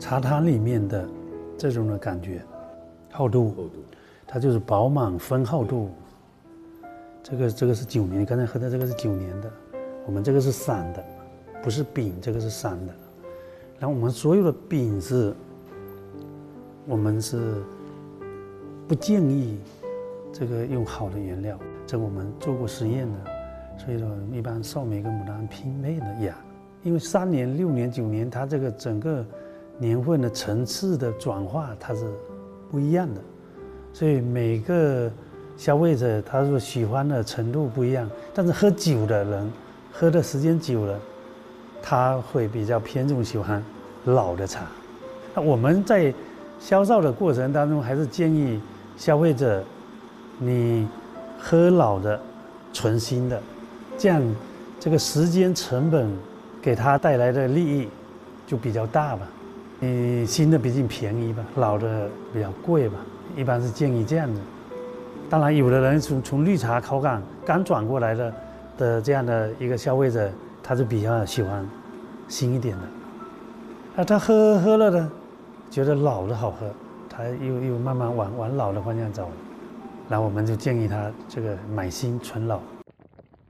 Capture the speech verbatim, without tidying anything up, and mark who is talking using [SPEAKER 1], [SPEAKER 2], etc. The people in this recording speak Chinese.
[SPEAKER 1] 茶汤里面的这种的感觉，厚度，
[SPEAKER 2] 厚度，
[SPEAKER 1] 它就是饱满丰厚度。这个这个是九年，刚才喝的这个是九年的，我们这个是散的，不是饼，这个是散的。然后我们所有的饼是，我们是不建议这个用好的原料，这个我们做过实验的，所以说一般绍美跟牡丹拼配的呀，因为三年、六年、九年，它这个整个年份的层次的转化它是不一样的，所以每个消费者他说喜欢的程度不一样，但是喝酒的人喝的时间久了，他会比较偏重喜欢老的茶。那我们在销售的过程当中，还是建议消费者你喝老的、纯新的，这样这个时间成本给他带来的利益就比较大吧。你新的毕竟便宜吧，老的比较贵吧，一般是建议这样的。当然，有的人从从绿茶口感刚转过来的的这样的一个消费者，他就比较喜欢新一点的。啊，他喝喝了呢，觉得老的好喝，他又又慢慢往往老的方向走了。然后我们就建议他这个买新纯老。